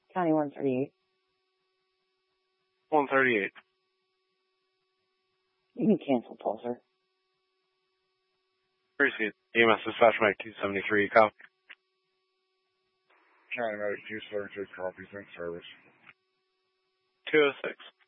County 138. 138. You can cancel, Pulsar. Appreciate it. EMS dispatch Mike 273, copy. County Medic 276, copy, thanks service. 206.